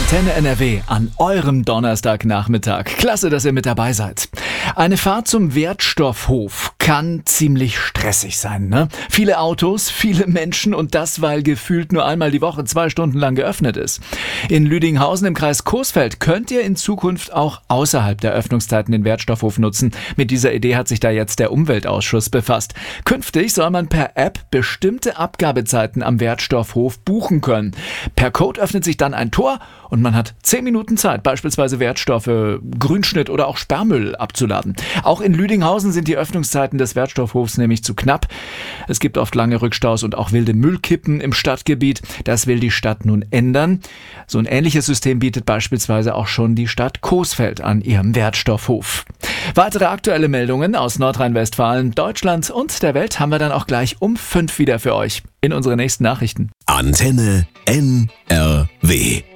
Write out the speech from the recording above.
Antenne NRW an eurem Donnerstagnachmittag. Klasse, dass ihr mit dabei seid. Eine Fahrt zum Wertstoffhof kann ziemlich stressig sein, ne? Viele Autos, viele Menschen und das, weil gefühlt nur einmal die Woche 2 Stunden lang geöffnet ist. In Lüdinghausen im Kreis Coesfeld könnt ihr in Zukunft auch außerhalb der Öffnungszeiten den Wertstoffhof nutzen. Mit dieser Idee hat sich da jetzt der Umweltausschuss befasst. Künftig soll man per App bestimmte Abgabezeiten am Wertstoffhof buchen können. Per Code öffnet sich dann ein Tor und man hat 10 Minuten Zeit, beispielsweise Wertstoffe, Grünschnitt oder auch Sperrmüll abzuladen. Auch in Lüdinghausen sind die Öffnungszeiten des Wertstoffhofs nämlich zu knapp. Es gibt oft lange Rückstaus und auch wilde Müllkippen im Stadtgebiet. Das will die Stadt nun ändern. So ein ähnliches System bietet beispielsweise auch schon die Stadt Coesfeld an ihrem Wertstoffhof. Weitere aktuelle Meldungen aus Nordrhein-Westfalen, Deutschland und der Welt haben wir dann auch gleich um 5 wieder für euch in unseren nächsten Nachrichten. Antenne NRW.